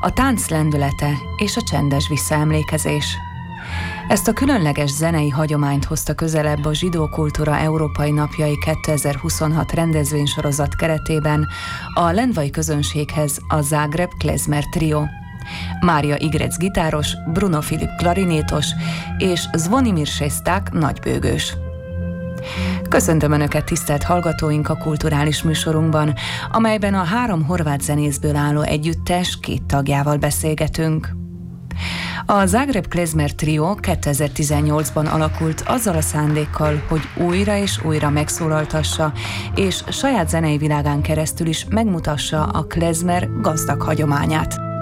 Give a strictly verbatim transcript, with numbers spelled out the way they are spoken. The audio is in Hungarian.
a tánc lendülete és a csendes visszaemlékezés. Ezt a különleges zenei hagyományt hozta közelebb a Zsidó Kultúra Európai Napjai kétezer-huszonhat rendezvénysorozat keretében a lendvai közönséghez a Zágráb Klezmer Trio. Mária Igrec gitáros, Bruno Filip klarinétos és Zvonimir Sesták nagybőgős. Köszöntöm Önöket, tisztelt hallgatóink, a kulturális műsorunkban, amelyben a három horvát zenészből álló együttes két tagjával beszélgetünk. A Zágráb Klezmer Trio kétezer-tizennyolcban alakult azzal a szándékkal, hogy újra és újra megszólaltassa, és saját zenei világán keresztül is megmutassa a klezmer gazdag hagyományát.